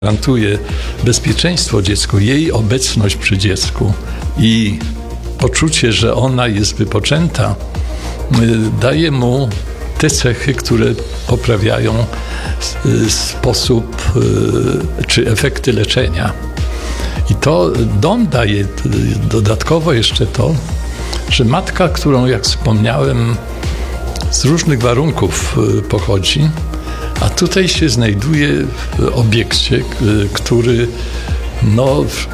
Gwarantuje bezpieczeństwo dziecku, jej obecność przy dziecku i poczucie, że ona jest wypoczęta, daje mu te cechy, które poprawiają sposób czy efekty leczenia. I to dom daje dodatkowo jeszcze to, że matka, którą, jak wspomniałem, z różnych warunków pochodzi, a tutaj się znajduje w obiekcie, który